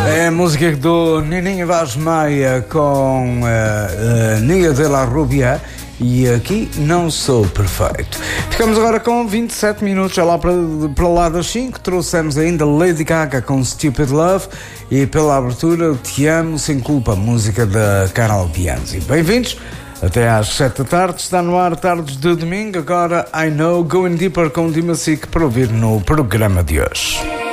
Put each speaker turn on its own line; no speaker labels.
É a música do Nininho Vaz Maia com Nia de la Rubia e Aqui Não Sou Perfeito. Ficamos agora com 27 minutos, já lá para lá das 5. Trouxemos ainda Lady Gaga com Stupid Love e pela abertura Te Amo Sem Culpa, música da Carol Bianchi. Bem-vindos, até às 7 da tarde, está no ar tardes de domingo. Agora I Know, Going Deeper com Dimasic para ouvir no programa de hoje.